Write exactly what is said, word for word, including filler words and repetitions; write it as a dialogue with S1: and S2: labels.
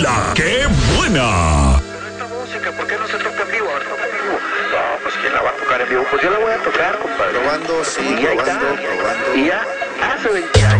S1: La que buena.
S2: Pero esta música, ¿por qué no se toca en vivo? Ahora toca en vivo. No, pues ¿quién la va a tocar en vivo? Pues yo la voy a tocar, compadre.
S3: Probando, sí,
S2: Y ahí está.
S3: probando, probando.
S2: Y ya hace veinte años.